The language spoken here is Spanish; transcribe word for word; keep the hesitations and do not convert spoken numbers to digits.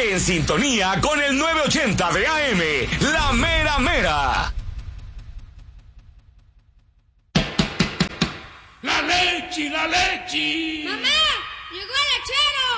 en sintonía con el nueve ochenta de A M, La Mera Mera. La leche, la leche. ¡Mamá! ¡Llegó el lechero!